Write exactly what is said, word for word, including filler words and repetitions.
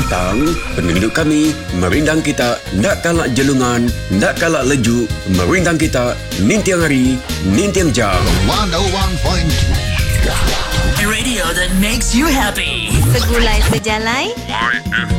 tentang penduduk kami, merindang kita, nak kalak jelungan, nak kalak lejuk, merindang kita, nintiang hari, nintiang jam. one oh one point three A radio that makes you happy. Segulai sejalai